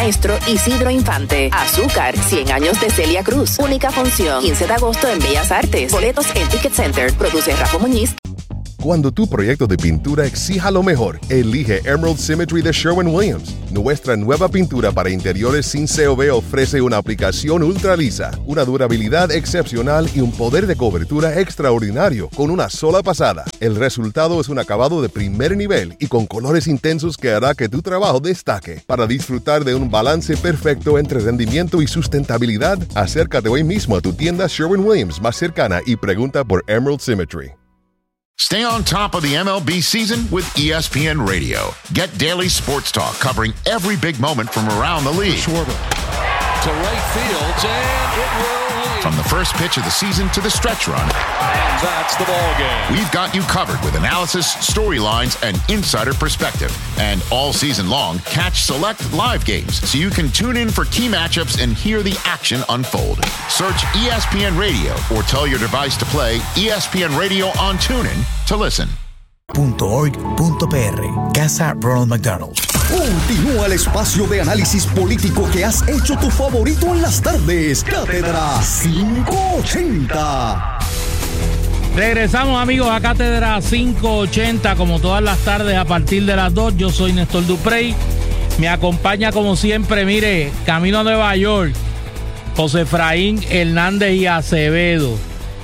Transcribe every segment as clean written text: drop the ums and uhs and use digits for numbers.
Maestro Isidro Infante. Azúcar, 100 años de Celia Cruz. Única función, 15 de agosto en Bellas Artes. Boletos en Ticket Center. Produce Rafa Muñiz. Cuando tu proyecto de pintura exija lo mejor, elige Emerald Symmetry de Sherwin-Williams. Nuestra nueva pintura para interiores sin COV ofrece una aplicación ultra lisa, una durabilidad excepcional y un poder de cobertura extraordinario con una sola pasada. El resultado es un acabado de primer nivel y con colores intensos que hará que tu trabajo destaque. Para disfrutar de un balance perfecto entre rendimiento y sustentabilidad, acércate hoy mismo a tu tienda Sherwin-Williams más cercana y pregunta por Emerald Symmetry. Stay on top of the MLB season with ESPN Radio. Get daily sports talk covering every big moment from around the league. Schwarber to right field, and it will lead. From the first pitch of the season to the stretch run. And that's the ball game. We've got you covered with analysis, storylines, and insider perspective. And all season long, catch select live games so you can tune in for key matchups and hear the action unfold. Search ESPN Radio or tell your device to play ESPN Radio on TuneIn to listen. .org.pr Casa Ronald McDonald. Continúa el espacio de análisis político que has hecho tu favorito en las tardes. Cátedra 580. Regresamos, amigos, a Cátedra 580, como todas las tardes a partir de las 2. Yo soy Néstor Duprey. Me acompaña, como siempre, mire, camino a Nueva York, José Efraín Hernández y Acevedo.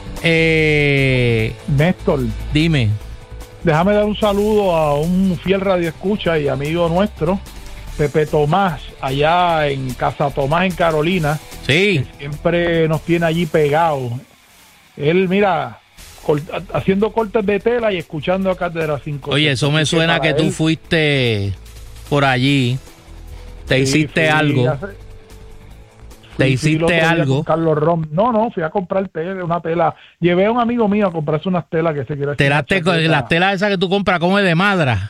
Néstor, dime. Déjame dar un saludo a un fiel radioescucha y amigo nuestro, Pepe Tomás, allá en Casa Tomás, en Carolina. Sí. Que siempre nos tiene allí pegados. Él, mira, haciendo cortes de tela y escuchando a Cátedra 5. Oye, eso me suena que tú fuiste por allí. Te hiciste algo. ¿Te hiciste algo? Carlos Rom. No, fui a comprar tela, una tela. Llevé a un amigo mío a comprarse unas telas que se quiere hacer. Las telas esas que tú compras, ¿cómo es de madra?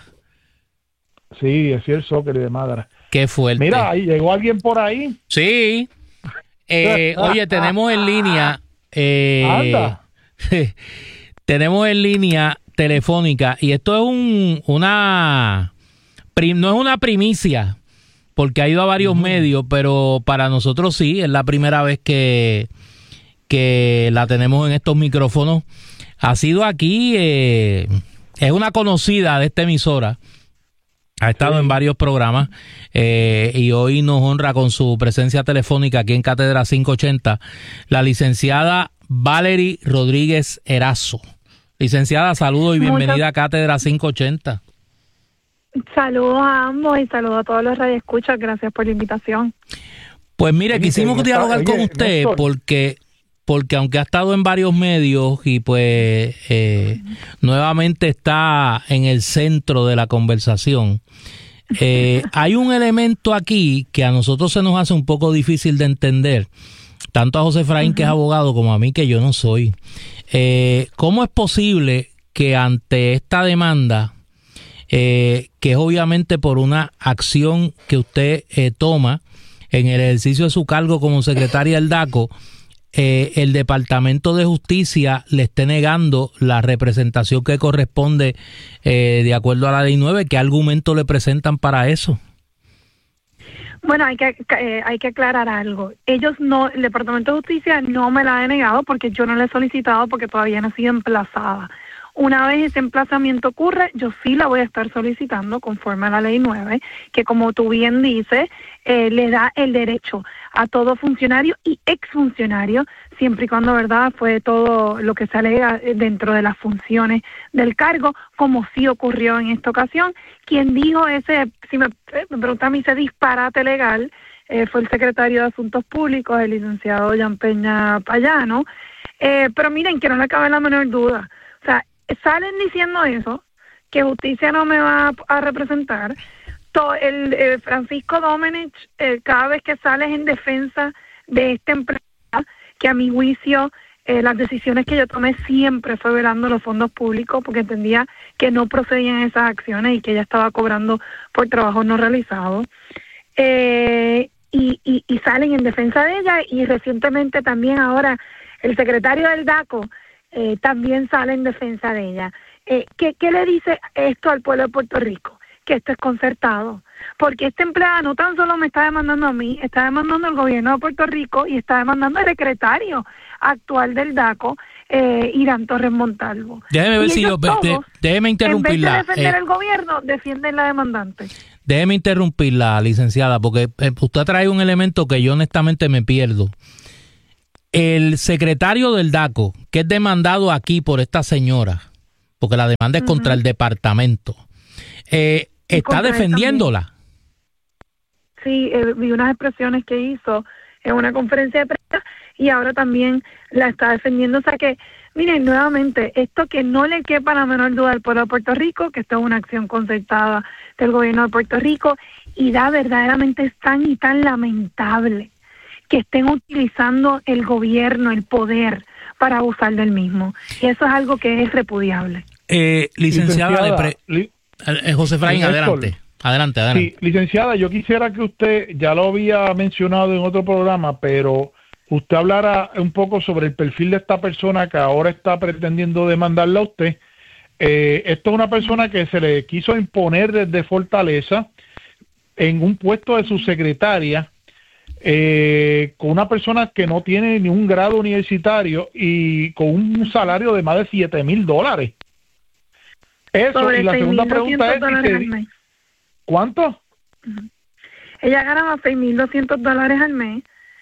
Sí, es el soccer de madra. Qué fuerte. Mira, ahí llegó alguien por ahí. Sí. Oye, tenemos en línea. Anda. Tenemos en línea telefónica, y esto es no es una primicia, porque ha ido a varios medios, pero para nosotros sí, es la primera vez que la tenemos en estos micrófonos. Ha sido aquí, es una conocida de esta emisora, ha estado en varios programas, y hoy nos honra con su presencia telefónica aquí en Cátedra 580, la licenciada Valerie Rodríguez Erazo. Licenciada, saludos y bienvenida a Cátedra 580. Saludos a ambos y saludos a todos los radioescuchas. Gracias por la invitación. Pues mire, quisimos dialogar con usted porque aunque ha estado en varios medios y pues nuevamente está en el centro de la conversación, hay un elemento aquí que a nosotros se nos hace un poco difícil de entender, tanto a José Efraín, que es abogado, como a mí, que yo no soy. ¿Cómo es posible que ante esta demanda, que es obviamente por una acción que usted toma en el ejercicio de su cargo como secretaria del DACO, el Departamento de Justicia le esté negando la representación que corresponde de acuerdo a la Ley 9? ¿Qué argumento le presentan para eso? Bueno, hay que aclarar algo. El Departamento de Justicia no me la ha denegado porque yo no la he solicitado, porque todavía no ha sido emplazada. Una vez ese emplazamiento ocurre, yo sí la voy a estar solicitando conforme a la Ley 9, que como tú bien dices, le da el derecho a todo funcionario y exfuncionario, siempre y cuando, ¿verdad?, fue todo lo que se alega dentro de las funciones del cargo, como sí ocurrió en esta ocasión. Quien dijo si me pregunta a mí, ese disparate legal, fue el secretario de Asuntos Públicos, el licenciado Jan Peña Payano. Pero miren, que no le cabe la menor duda. O sea, salen diciendo eso, que justicia no me va a representar. Francisco Domenech, cada vez que sales en defensa de esta empresa, que a mi juicio las decisiones que yo tomé siempre fue velando los fondos públicos, porque entendía que no procedían esas acciones y que ella estaba cobrando por trabajos no realizados, y salen en defensa de ella. Y recientemente también ahora el secretario del DACO también sale en defensa de ella. ¿Qué le dice esto al pueblo de Puerto Rico? que esto es concertado, porque esta empleada no tan solo me está demandando a mí, está demandando al gobierno de Puerto Rico y está demandando al secretario actual del DACO, Irán Torres Montalvo. Déjeme ver si yo... déjeme interrumpirla. En vez de defender al gobierno, defienden la demandante. Déjeme interrumpirla, licenciada, porque usted trae un elemento que yo honestamente me pierdo. El secretario del DACO, que es demandado aquí por esta señora, porque la demanda es contra el departamento, ¿está defendiéndola? Sí, vi unas expresiones que hizo en una conferencia de prensa y ahora también la está defendiendo. O sea que, miren, nuevamente, esto que no le quepa la menor duda al pueblo de Puerto Rico, que esto es una acción concertada del gobierno de Puerto Rico, y verdaderamente es tan y tan lamentable que estén utilizando el gobierno, el poder, para abusar del mismo. Y eso es algo que es repudiable. Licenciada, José Efraín, adelante. Sí, licenciada, yo quisiera que usted, ya lo había mencionado en otro programa, pero usted hablara un poco sobre el perfil de esta persona que ahora está pretendiendo demandarla a usted. Esto es una persona que se le quiso imponer desde Fortaleza en un puesto de subsecretaria, con una persona que no tiene ni un grado universitario y con un salario de más de $7,000. Eso, sobre y la segunda pregunta es... ¿Cuánto? Ella ganaba $6,200 al mes,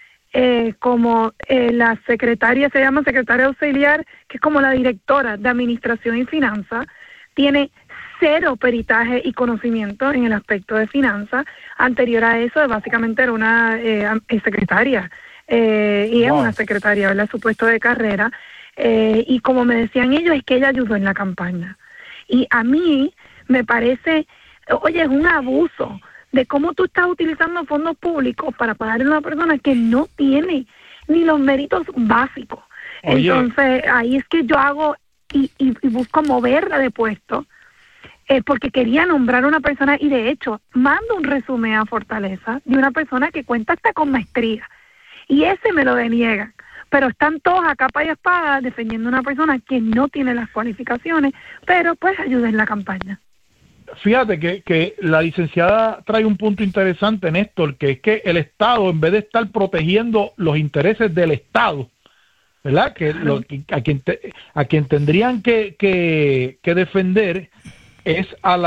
como la secretaria, se llama secretaria auxiliar, que es como la directora de Administración y Finanzas, tiene 0 peritaje y conocimiento en el aspecto de finanzas. Anterior a eso, básicamente era una secretaria, y es una secretaria, ¿verdad? Su puesto de carrera, y como me decían ellos, es que ella ayudó en la campaña. Y a mí me parece... Oye, es un abuso de cómo tú estás utilizando fondos públicos para pagarle a una persona que no tiene ni los méritos básicos. Oye. Entonces, ahí es que yo hago y busco moverla de puesto, porque quería nombrar a una persona y de hecho mando un resumen a Fortaleza de una persona que cuenta hasta con maestría y ese me lo deniegan. Pero están todos a capa y espada defendiendo a una persona que no tiene las cualificaciones, pero pues ayuda en la campaña. Fíjate que la licenciada trae un punto interesante, Néstor, que es que el Estado, en vez de estar protegiendo los intereses del Estado, ¿verdad? A quien tendrían que defender es a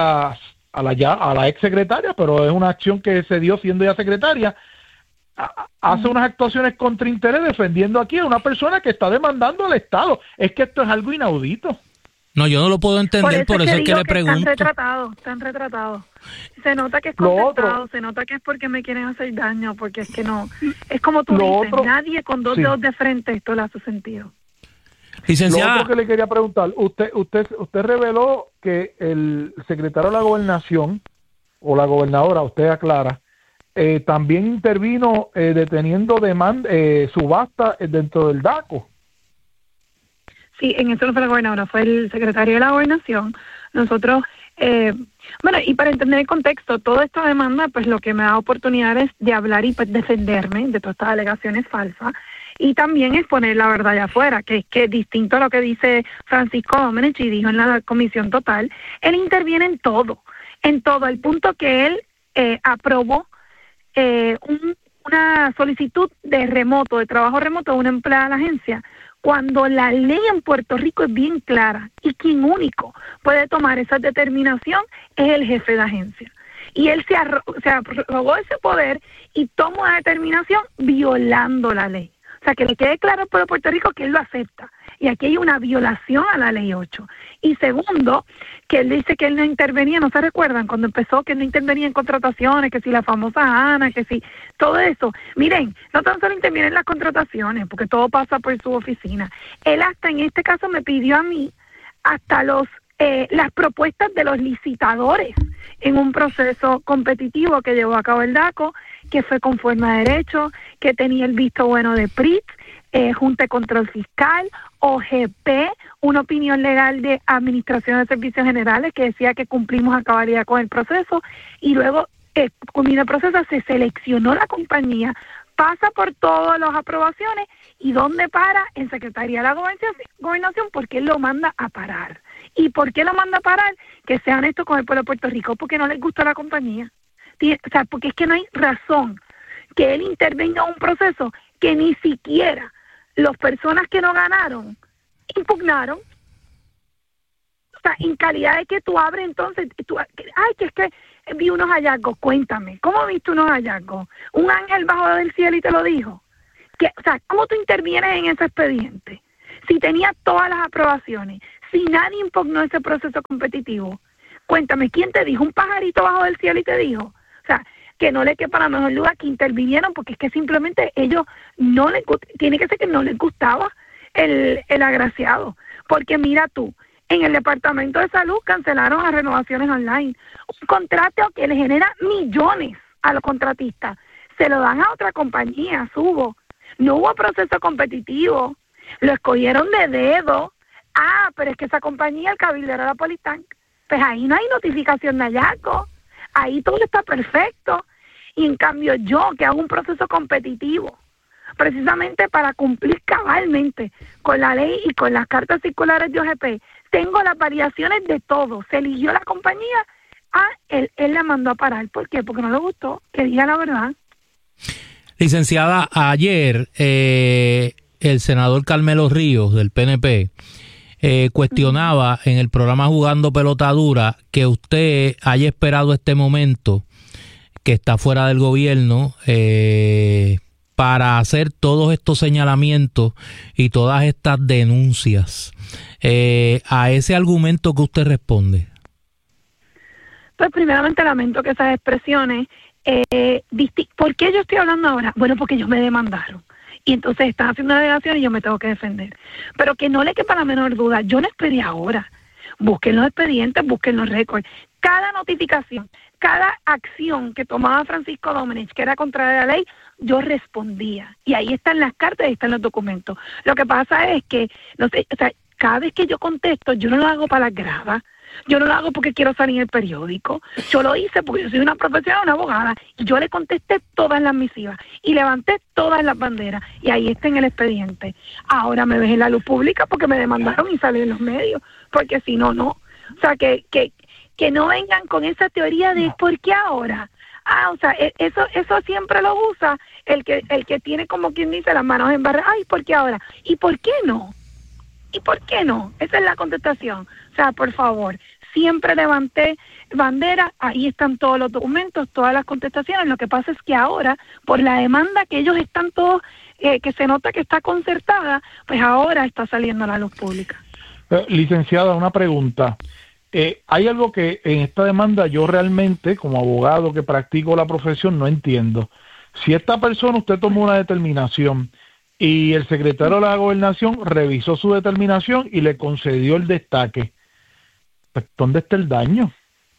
la ex secretaria, pero es una acción que se dio siendo ya secretaria, hace unas actuaciones contra interés defendiendo aquí a una persona que está demandando al Estado. Es que esto es algo inaudito. No, yo no lo puedo entender, por eso es que le pregunto. Están retratados. Se nota que es contestado, se nota que es porque me quieren hacer daño, porque es que no. Es como tú dices, nadie con dos dedos de frente esto le hace sentido. Licenciada. Lo otro que le quería preguntar, usted reveló que el secretario de la Gobernación, o la gobernadora, usted aclara, también intervino deteniendo subasta dentro del DACO. Sí, en eso no fue la gobernadora, fue el secretario de la Gobernación. Nosotros, y para entender el contexto, toda esta demanda, pues lo que me da oportunidades de hablar y pues defenderme de todas estas alegaciones falsas, y también es poner la verdad allá afuera, que es que distinto a lo que dice Francisco Domenech y dijo en la comisión total, él interviene en todo, al punto que él aprobó una solicitud de trabajo remoto de una empleada de la agencia, cuando la ley en Puerto Rico es bien clara y quien único puede tomar esa determinación es el jefe de agencia. Y él se arrogó ese poder y tomó la determinación violando la ley. O sea, que le quede claro al pueblo de Puerto Rico que él lo acepta. Y aquí hay una violación a la ley 8. Y segundo, que él dice que él no intervenía, ¿no se recuerdan? Cuando empezó que no intervenía en contrataciones, que si la famosa Ana, que si todo eso. Miren, no tan solo interviene en las contrataciones, porque todo pasa por su oficina. Él hasta en este caso me pidió a mí hasta las propuestas de los licitadores en un proceso competitivo que llevó a cabo el DACO, que fue conforme a derecho, que tenía el visto bueno de PRIT, Junta de Control Fiscal, OGP, una opinión legal de Administración de Servicios Generales que decía que cumplimos a cabalidad con el proceso, y luego, culminó el proceso, se seleccionó la compañía, pasa por todas las aprobaciones, y ¿dónde para? En Secretaría de la Gobernación, porque él lo manda a parar. ¿Y por qué lo manda a parar? Que sea honesto con el pueblo de Puerto Rico, porque no les gusta la compañía. O sea, porque es que no hay razón que él intervenga en un proceso que ni siquiera las personas que no ganaron impugnaron. O sea, en calidad de que tú abres entonces, que es que vi unos hallazgos. Cuéntame, ¿cómo viste unos hallazgos? Un ángel bajó del cielo y te lo dijo. O sea, ¿cómo tú intervienes en ese expediente? Si tenía todas las aprobaciones, si nadie impugnó ese proceso competitivo, cuéntame, ¿quién te dijo? ¿Un pajarito bajó del cielo y te dijo? O sea, que no le quepa la mejor duda que intervinieron, porque es que simplemente ellos no les, tiene que ser que no les gustaba el agraciado. Porque mira tú, en el Departamento de Salud cancelaron las renovaciones online. Un contrato que le genera millones a los contratistas. Se lo dan a otra compañía, Subo. No hubo proceso competitivo. Lo escogieron de dedo. Pero es que esa compañía, el cabildero era Politank. Pues ahí no hay notificación de hallazgo. Ahí todo está perfecto. Y en cambio yo, que hago un proceso competitivo, precisamente para cumplir cabalmente con la ley y con las cartas circulares de OGP, tengo las variaciones de todo. Se eligió la compañía, él la mandó a parar. ¿Por qué? Porque no le gustó, que diga la verdad. Licenciada, ayer el senador Carmelo Ríos del PNP cuestionaba en el programa Jugando Pelota Dura que usted haya esperado este momento, que está fuera del gobierno, para hacer todos estos señalamientos y todas estas denuncias. A ese argumento, ¿que usted responde? Pues primeramente lamento que esas expresiones, ¿por qué yo estoy hablando ahora? Bueno, porque ellos me demandaron. Y entonces están haciendo una alegación y yo me tengo que defender. Pero que no le quepa la menor duda, yo no esperé ahora. Busquen los expedientes, busquen los récords. Cada notificación, cada acción que tomaba Francisco Domenech, que era contraria a la ley, yo respondía. Y ahí están las cartas, ahí están los documentos. Lo que pasa es que, no sé, o sea, cada vez que yo contesto, yo no lo hago para las gradas. Yo no lo hago porque quiero salir en el periódico. Yo lo hice porque yo soy una profesional, una abogada, y yo le contesté todas las misivas y levanté todas las banderas, y ahí está en el expediente. Ahora me ves en la luz pública porque me demandaron y salí en los medios, porque si no, no. O sea, que no vengan con esa teoría de ¿por qué ahora? O sea, eso siempre lo usa el que tiene, como quien dice, las manos en barra. Ay, ¿por qué ahora? ¿Y por qué no? ¿Y por qué no? Esa es la contestación. O sea, por favor, siempre levanté bandera, ahí están todos los documentos, todas las contestaciones. Lo que pasa es que ahora, por la demanda que ellos están todos, que se nota que está concertada, pues ahora está saliendo a la luz pública. Licenciada, una pregunta. Hay algo que en esta demanda yo realmente, como abogado que practico la profesión, no entiendo. Si esta persona, usted tomó una determinación y el secretario de la Gobernación revisó su determinación y le concedió el destaque, pues, ¿dónde está el daño?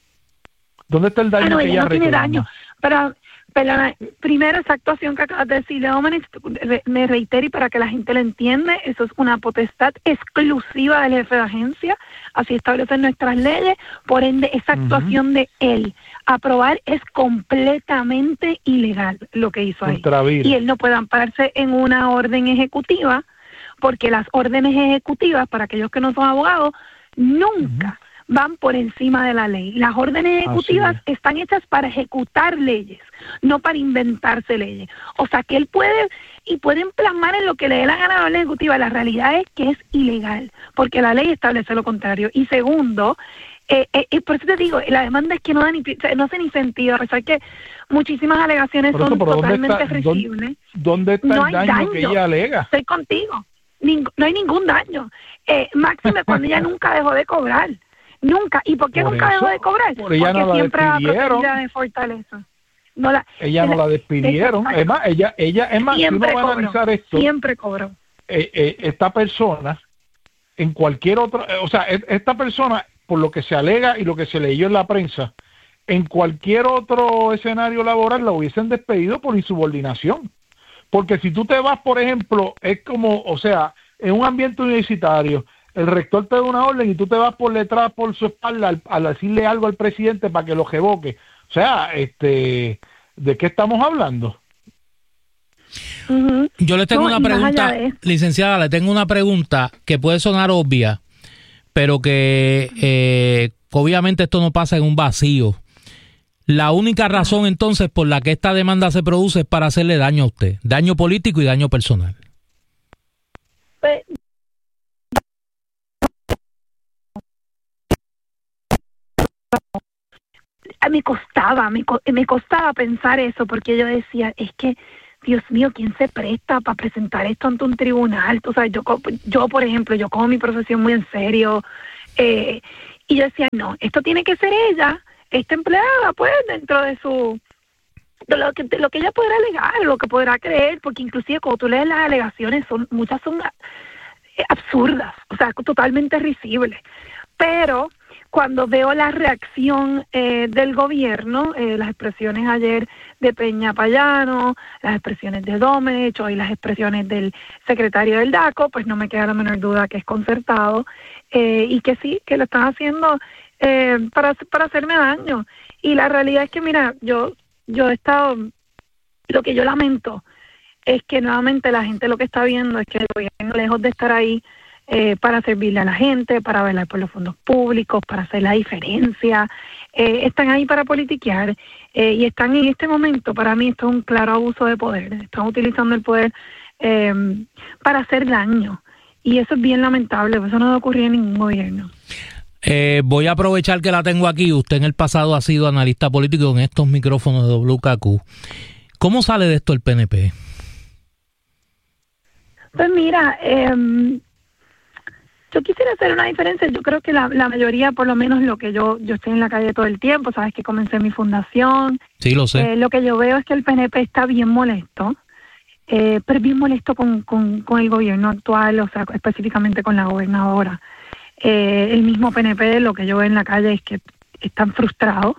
¿Dónde está el daño que ella no tiene reclama? daño. Pero primero, esa actuación que acabas de decir, Domenech, me reitero y para que la gente lo entienda, eso es una potestad exclusiva del jefe de agencia, así establecen nuestras leyes, por ende esa actuación de él aprobar es completamente ilegal lo que hizo ahí. Y él no puede ampararse en una orden ejecutiva, porque las órdenes ejecutivas, para aquellos que no son abogados, nunca van por encima de la ley. Las órdenes ejecutivas están hechas para ejecutar leyes, no para inventarse leyes. O sea, que él pueden plasmar en lo que le dé la gana a la orden ejecutiva. La realidad es que es ilegal, porque la ley establece lo contrario. Y segundo, por eso te digo, la demanda es que no hace ni sentido, a pesar que muchísimas alegaciones son totalmente risibles. ¿Dónde está el daño que ella alega? Estoy contigo. No hay ningún daño. Máxime cuando ella nunca dejó de cobrar. Nunca. ¿Y por qué nunca dejó de cobrar? Porque no siempre la despidieron. De Fortaleza. Ella no la despidieron. Es más, si uno va a analizar esto, siempre cobró. Esta persona, en cualquier otra, o sea, esta persona, por lo que se alega y lo que se leyó en la prensa, en cualquier otro escenario laboral la hubiesen despedido por insubordinación. Porque si tú te vas, por ejemplo, es como, o sea, en un ambiente universitario, el rector te da una orden y tú te vas por detrás, por su espalda, al decirle algo al presidente para que lo revoque. O sea, ¿de qué estamos hablando? Yo le tengo una pregunta, licenciada, le tengo una pregunta que puede sonar obvia, pero que obviamente esto no pasa en un vacío. La única razón entonces por la que esta demanda se produce es para hacerle daño a usted, daño político y daño personal. Pues, me costaba pensar eso, porque yo decía, es que, Dios mío, ¿quién se presta para presentar esto ante un tribunal? Tú sabes, yo por ejemplo, yo cojo mi profesión muy en serio, y yo decía, no, esto tiene que ser ella, esta empleada, pues, dentro de lo que ella podrá alegar, lo que podrá creer, porque inclusive cuando tú lees las alegaciones, muchas son absurdas, o sea, totalmente risibles, pero cuando veo la reacción del gobierno, las expresiones ayer de Peña Payano, las expresiones de Domech y las expresiones del secretario del DACO, pues no me queda la menor duda que es concertado y que sí, que lo están haciendo para hacerme daño. Y la realidad es que, mira, yo he estado, lo que yo lamento es que nuevamente la gente lo que está viendo es que el gobierno, lejos de estar ahí para servirle a la gente, para velar por los fondos públicos, para hacer la diferencia, están ahí para politiquear y están en este momento, para mí esto es un claro abuso de poder, están utilizando el poder para hacer daño y eso es bien lamentable, eso no debe ocurrir en ningún gobierno. Voy a aprovechar que la tengo aquí. Usted en el pasado ha sido analista político en estos micrófonos de WKQ. ¿Cómo sale de esto el PNP? Pues mira, yo quisiera hacer una diferencia. Yo creo que la mayoría, por lo menos lo que yo estoy en la calle todo el tiempo, sabes que comencé mi fundación. Sí, lo sé. Lo que yo veo es que el PNP está bien molesto, pero bien molesto con el gobierno actual, o sea, específicamente con la gobernadora. El mismo PNP, lo que yo veo en la calle es que están frustrados.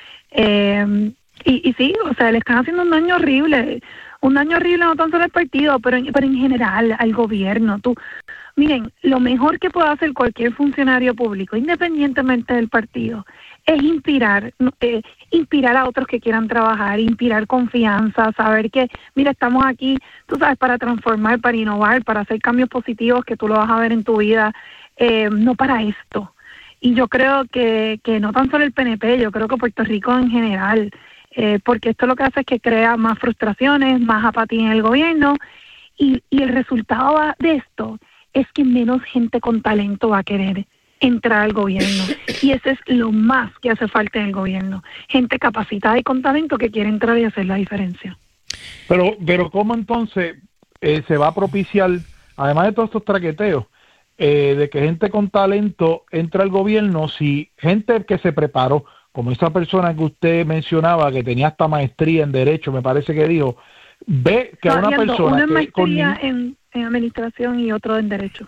Y sí, o sea, le están haciendo un daño horrible no tan solo al partido, pero en general al gobierno. Miren, lo mejor que puede hacer cualquier funcionario público, independientemente del partido, es inspirar a otros que quieran trabajar, inspirar confianza, saber que, mira, estamos aquí, tú sabes, para transformar, para innovar, para hacer cambios positivos que tú lo vas a ver en tu vida, no para esto. Y yo creo que no tan solo el PNP, yo creo que Puerto Rico en general, porque esto lo que hace es que crea más frustraciones, más apatía en el gobierno, y el resultado de esto es que menos gente con talento va a querer entrar al gobierno. Y eso es lo más que hace falta en el gobierno. Gente capacitada y con talento que quiere entrar y hacer la diferencia. Pero ¿cómo entonces se va a propiciar, además de todos estos traqueteos, de que gente con talento entra al gobierno, si gente que se preparó, como esa persona que usted mencionaba, que tenía hasta maestría en Derecho, me parece que dijo, ve que una persona... Una maestría en Administración y otro en Derecho.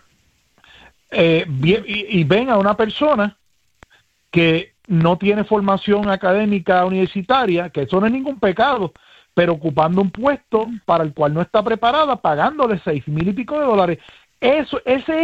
Y ven a una persona que no tiene formación académica universitaria, que eso no es ningún pecado, pero ocupando un puesto para el cual no está preparada, pagándole $6,000 y pico de dólares. Ese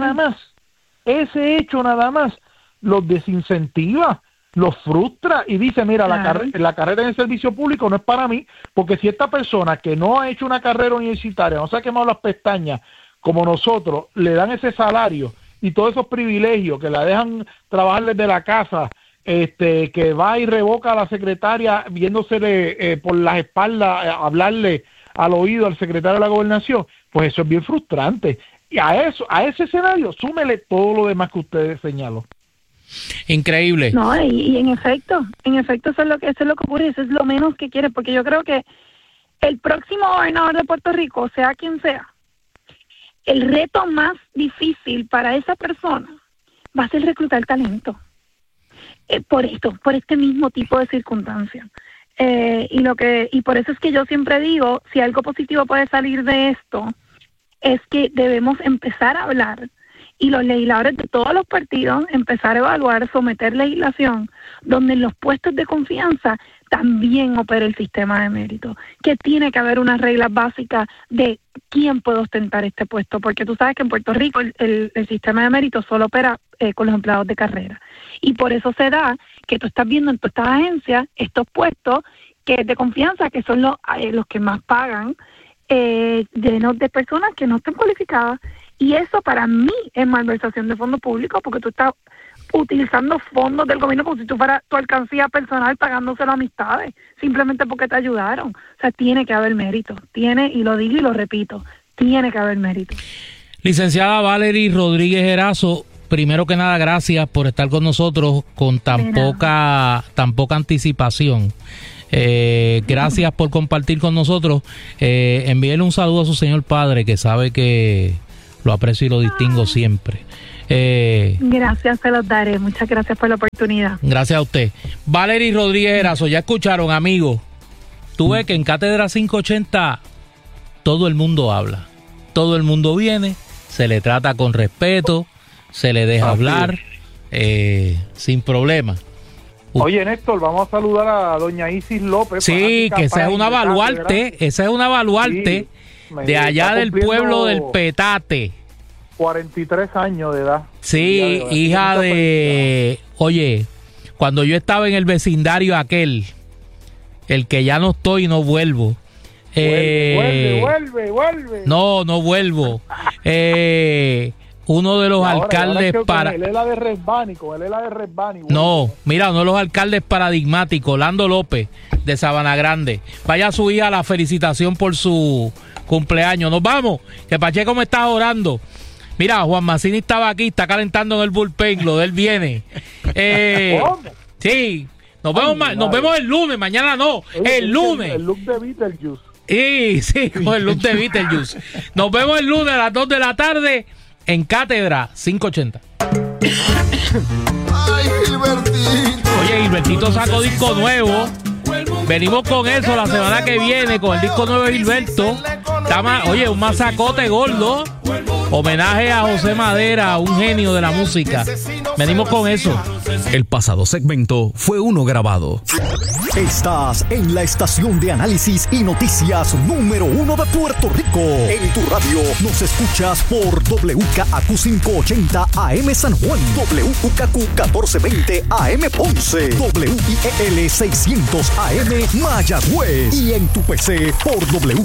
hecho nada más los desincentiva, los frustra y dice, mira, claro, la carrera en el servicio público no es para mí, porque si esta persona que no ha hecho una carrera universitaria, no se ha quemado las pestañas como nosotros, le dan ese salario y todos esos privilegios, que la dejan trabajar desde la casa, que va y revoca a la secretaria viéndosele por las espaldas, hablarle al oído al secretario de la Gobernación, pues eso es bien frustrante. Y a ese escenario, súmele todo lo demás que usted señaló. Increíble. No, y en efecto eso es lo que ocurre, eso es lo menos que quiere, porque yo creo que el próximo gobernador de Puerto Rico, sea quien sea, el reto más difícil para esa persona va a ser reclutar talento. Por este mismo tipo de circunstancias. Y por eso es que yo siempre digo, si algo positivo puede salir de esto, es que debemos empezar a hablar y los legisladores de todos los partidos empezar a evaluar, someter legislación donde en los puestos de confianza también opera el sistema de mérito, que tiene que haber unas reglas básicas de quién puede ostentar este puesto, porque tú sabes que en Puerto Rico el sistema de mérito solo opera con los empleados de carrera, y por eso se da que tú estás viendo en todas estas agencias estos puestos que de confianza, que son los que más pagan, llenos de personas que no están cualificadas. Y eso para mí es malversación de fondos públicos, porque tú estás utilizando fondos del gobierno como si tú fueras tu alcancía personal pagándoselo a amistades, simplemente porque te ayudaron. O sea, tiene que haber mérito. Y lo digo y lo repito, tiene que haber mérito. Licenciada Valerie Rodríguez Erazo, primero que nada, gracias por estar con nosotros con tan poca anticipación. Gracias por compartir con nosotros. Envíele un saludo a su señor padre, que sabe que lo aprecio y lo distingo siempre. Gracias, se los daré. Muchas gracias por la oportunidad. Gracias a usted. Valerie Rodríguez Erazo, ya escucharon, amigos. Tú ves que en Cátedra 580 todo el mundo habla, todo el mundo viene, se le trata con respeto, se le deja hablar sin problema. Oye, Néstor, vamos a saludar a doña Isis López. Sí, que esa es una baluarte, de allá del pueblo del Petate. 43 años de edad. Sí, hija de... Oye, cuando yo estaba en el vecindario aquel, el que ya no estoy y no vuelvo. Vuelve. No vuelvo. Uno de los alcaldes para... Con el ELA de Resbani. No, mira, uno de los alcaldes paradigmáticos, Lando López, de Sabana Grande. Vaya a su hija la felicitación por su cumpleaños. Nos vamos, que Pacheco me está orando. Mira, Juan Mazzini estaba aquí, está calentando en el bullpen, lo de él viene. Sí, nos vemos el lunes, mañana no, el lunes. El look de Beetlejuice. Sí, con el look de Beetlejuice. Nos vemos el lunes a las 2 de la tarde en Cátedra 580. Ay, Gilbertito. Oye, Gilbertito sacó disco nuevo. Venimos con eso la semana que viene, con el disco nuevo de Gilberto. Oye, un masacote gordo. Homenaje a José Madera, un genio de la música. Venimos con eso. El pasado segmento fue uno grabado. Estás en la estación de análisis y noticias número 1 de Puerto Rico. En tu radio nos escuchas por WKAQ 580 AM San Juan, WKQ 1420 AM Ponce, WIEL 600 AM Mayagüez y en tu PC por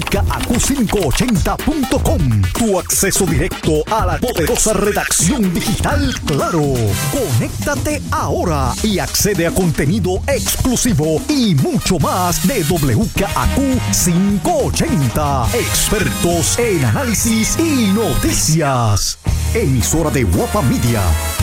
WKAQ580.com. Tu acceso directo a la poderosa redacción digital Claro. Conéctate ahora y accede a contenido exclusivo y mucho más de WKAQ 580. Expertos en análisis y noticias. Emisora de Guapa Media.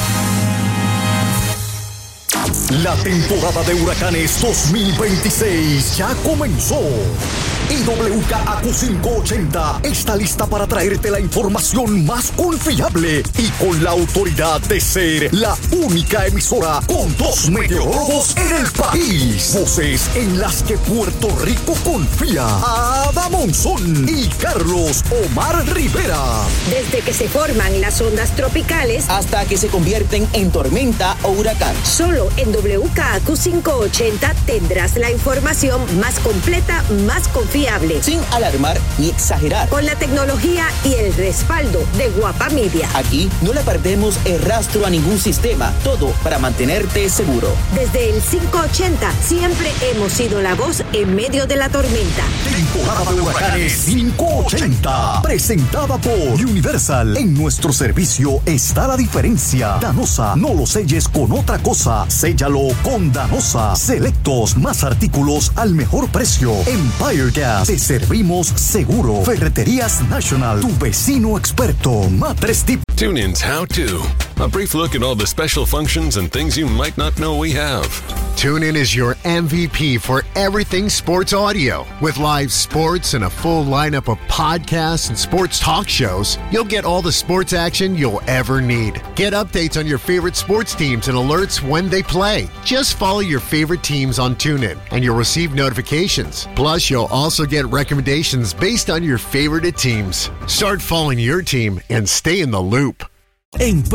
La temporada de huracanes 2026 ya comenzó. Y WKAQ 580 está lista para traerte la información más confiable y con la autoridad de ser la única emisora con 2 meteorólogos en el país. Voces en las que Puerto Rico confía. Ada Monzón y Carlos Omar Rivera. Desde que se forman las ondas tropicales hasta que se convierten en tormenta o huracán. Solo en WKAQ 580 tendrás la información más completa, más confiable, sin alarmar ni exagerar, con la tecnología y el respaldo de Guapa Media. Aquí no le perdemos el rastro a ningún sistema, todo para mantenerte seguro. Desde el 580 siempre hemos sido la voz en medio de la tormenta. Temporada de huracanes 580, presentada por Universal. En nuestro servicio está la diferencia. Danosa, no lo selles con otra cosa, séllalo con Danosa. Selectos, más artículos al mejor precio. Empire Gas, te servimos seguro. Ferreterías National, tu vecino experto. Matres Tip. TuneIn's How To. A brief look at all the special functions and things you might not know we have. TuneIn is your MVP for everything sports audio. With live sports and a full lineup of podcasts and sports talk shows, you'll get all the sports action you'll ever need. Get updates on your favorite sports teams and alerts when they play. Just follow your favorite teams on TuneIn and you'll receive notifications. Plus, you'll also get recommendations based on your favorite teams. Start following your team and stay in the loop.